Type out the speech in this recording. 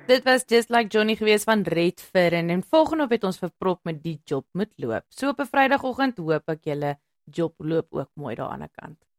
Dit was Just Like Johnny gewees van Red Fern en volgende op het ons vir Prop met Die Job Moet Loop. So op 'n Vrydagoggend hoop ek julle job loop ook mooi daar aan die kant.